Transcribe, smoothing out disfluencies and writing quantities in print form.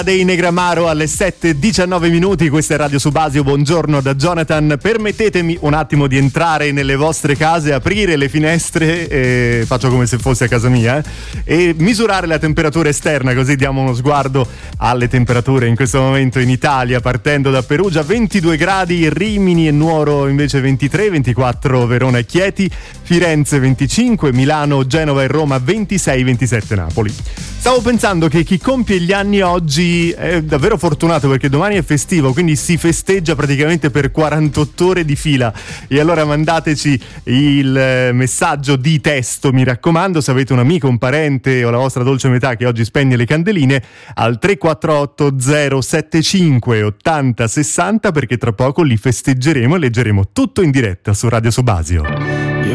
Dei Negramaro alle 7:19 minuti. Questa è Radio Subasio. Buongiorno da Jonathan. Permettetemi un attimo di entrare nelle vostre case, aprire le finestre, faccio come se fosse a casa mia, e misurare la temperatura esterna, così diamo uno sguardo alle temperature in questo momento in Italia, partendo da Perugia 22 gradi, Rimini e Nuoro invece 23, 24 Verona e Chieti, Firenze 25, Milano, Genova e Roma 26, 27 Napoli. Stavo pensando che chi compie gli anni oggi è davvero fortunato, perché domani è festivo, quindi si festeggia praticamente per 48 ore di fila. E allora mandateci il messaggio di testo, mi raccomando, se avete un amico, un parente o la vostra dolce metà che oggi spegne le candeline, al 348 075 80 60, perché tra poco li festeggeremo e leggeremo tutto in diretta su Radio Subasio.